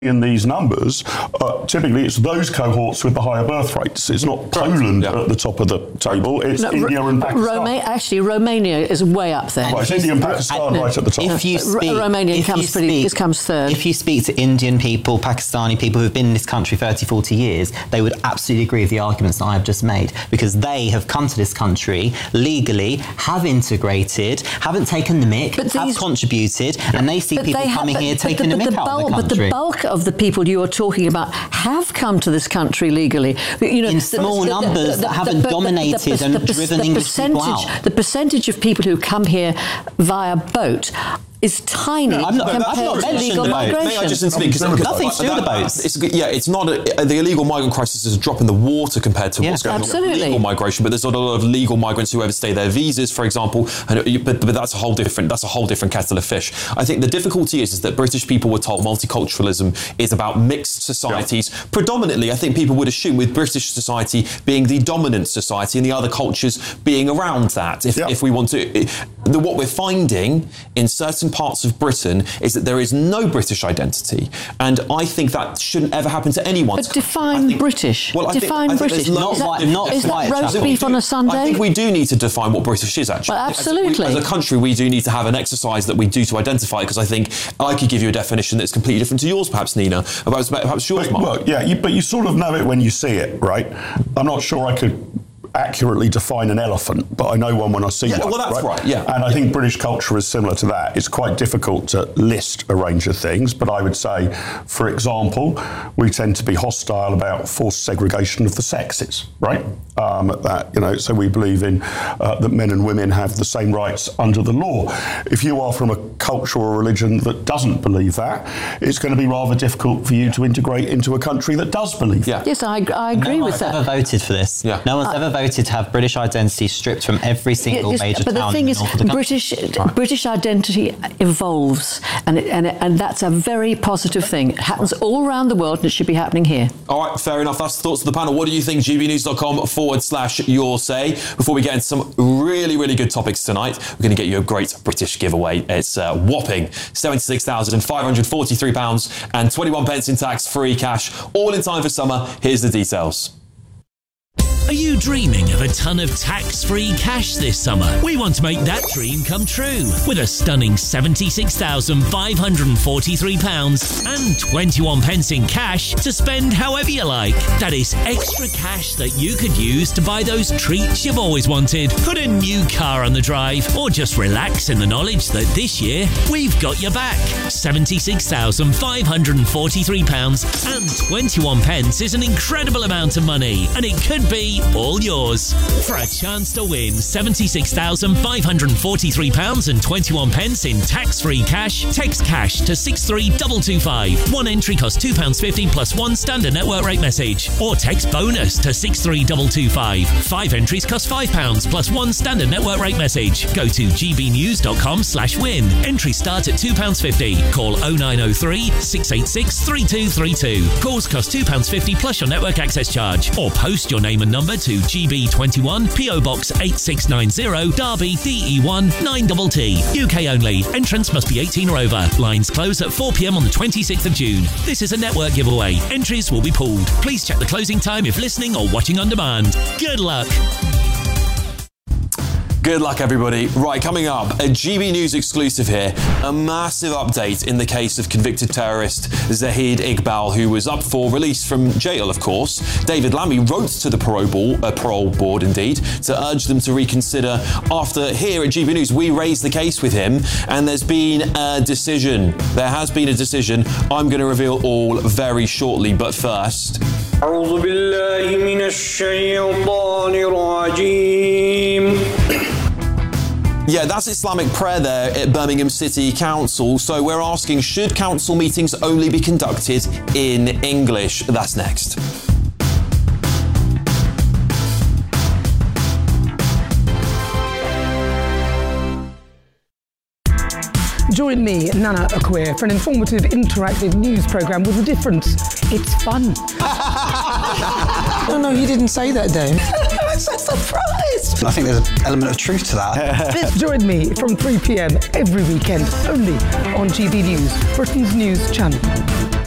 in these numbers, typically it's those cohorts with the higher birth rates. It's not Poland at the top of the table, it's India and Pakistan. Romania is way up there. Well, it's India and Pakistan right at the top. Romania comes third. If you speak to Indian people, Pakistani people who've been in this country 30, 40 years, they would absolutely agree with the arguments that I've just made, because they have come to this country legally, have integrated, haven't taken the mick, have contributed, and they see people coming here taking the mick out of the country. But the bulk of the people you are talking about have come to this country legally. In small numbers that haven't dominated and driven English people out. The percentage of people who come here via boat is tiny compared to legal migration. May I just speak? Nothing to do with the boats. It's not the illegal migrant crisis is a drop in the water compared to what's going on with legal migration. But there's not a lot of legal migrants who overstay their visas, for example. But that's a whole different kettle of fish. I think the difficulty is that British people were told multiculturalism is about mixed societies. Yeah. Predominantly, I think people would assume with British society being the dominant society and the other cultures being around that. If we want to, what we're finding in certain parts of Britain is that there is no British identity, and I think that shouldn't ever happen to anyone. But define British. Well, define British. Is that roast beef on a Sunday? I think we do need to define what British is, actually. Well, absolutely. As a country, we do need to have an exercise that we do to identify, because I think I could give you a definition that's completely different to yours, perhaps, Nina, perhaps yours, Mark. Well, yeah, but you sort of know it when you see it, right? I'm not sure I could accurately define an elephant, but I know one when I see one. Well, that's right. Yeah. And I think British culture is similar to that. It's quite difficult to list a range of things, but I would say, for example, we tend to be hostile about forced segregation of the sexes, right? So we believe in that men and women have the same rights under the law. If you are from a culture or religion that doesn't believe that, it's going to be rather difficult for you to integrate into a country that does believe that. Yes, I agree with that. No one's ever voted for this. Yeah. No one's ever voted to have British identity stripped from every single major town. But the thing is, British identity evolves, and that's a very positive thing. It happens all around the world, and it should be happening here. All right, fair enough. That's the thoughts of the panel. What do you think? gbnews.com/your say. Before we get into some really, really good topics tonight, we're going to get you a great British giveaway. It's a whopping £76,543 and 21 pence in tax-free cash, all in time for summer. Here's the details. Are you dreaming of a ton of tax-free cash this summer? We want to make that dream come true with a stunning £76,543 and 21 pence in cash to spend however you like. That is extra cash that you could use to buy those treats you've always wanted, put a new car on the drive, or just relax in the knowledge that this year we've got your back. £76,543 and 21 pence is an incredible amount of money, and it could be all yours. For a chance to win £76,543 and 21 pence in tax-free cash, text cash to 63225. One entry costs £2.50 plus one standard network rate message. Or text bonus to 63225. 5 entries cost £5 plus one standard network rate message. Go to gbnews.com/win. Entries start at £2.50. Call 0903 686 3232. Calls cost £2.50 plus your network access charge. Or post your name and number to GB21 PO Box 8690 Derby DE1 9TT. UK only. Entrance must be 18 or over. Lines close at 4 p.m. on the 26th of June. This is a network giveaway. Entries will be pulled. Please check the closing time if listening or watching on demand. Good luck. Good luck, everybody. Right, coming up, a GB News exclusive here. A massive update in the case of convicted terrorist Zahid Iqbal, who was up for release from jail, of course. David Lammy wrote to the parole board, indeed, to urge them to reconsider after here at GB News we raised the case with him, and there's been a decision. There has been a decision. I'm going to reveal all very shortly, but first... أعوذ بالله من الشيطان الرجيم. Yeah, that's Islamic prayer there at Birmingham City Council. So we're asking, should council meetings only be conducted in English? That's next. Join me, Nana Akwe, for an informative, interactive news programme with a difference. It's fun. No, he didn't say that, Dave. I'm so surprised. I think there's an element of truth to that. Join me from 3 p.m. every weekend, only on GB News, Britain's news channel.